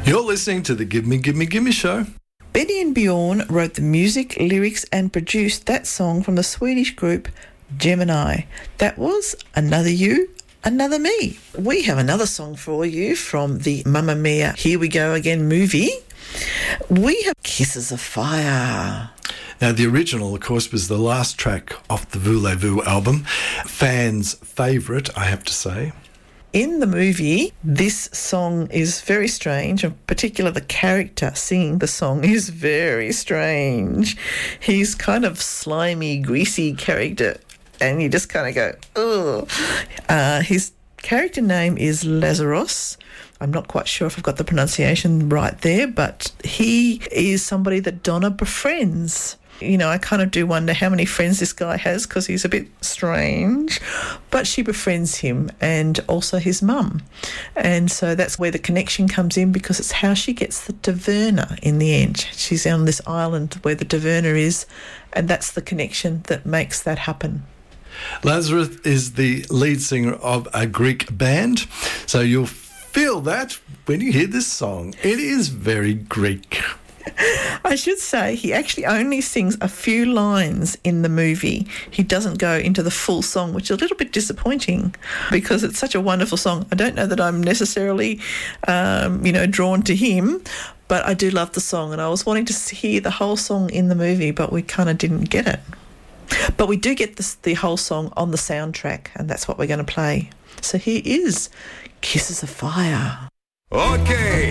You're listening to the Give Me, Give Me, Give Me show. Benny and Bjorn wrote the music, lyrics and produced that song from the Swedish group Gemini. That was Another You, Another Me. We have another song for you from the Mamma Mia Here We Go Again movie. We have Kisses of Fire. Now, the original, of course, was the last track off the Voulez-Vous album. Fans' favourite, I have to say. In the movie, this song is very strange. In particular, the character singing the song is very strange. He's kind of slimy, greasy character, and you just kind of go, ugh. His character name is Lazarus. I'm not quite sure if I've got the pronunciation right there, but he is somebody that Donna befriends. You know, I kind of do wonder how many friends this guy has because he's a bit strange. But she befriends him and also his mum. And so that's where the connection comes in because it's how she gets the taverna in the end. She's on this island where the taverna is, and that's the connection that makes that happen. Lazarus is the lead singer of a Greek band, so you'll feel that when you hear this song. It is very Greek. I should say he actually only sings a few lines in the movie. He doesn't go into the full song, which is a little bit disappointing because it's such a wonderful song. I don't know that I'm necessarily, drawn to him, but I do love the song and I was wanting to hear the whole song in the movie, but we kind of didn't get it. But we do get the whole song on the soundtrack, and that's what we're going to play. So here is Kisses of Fire. Okay,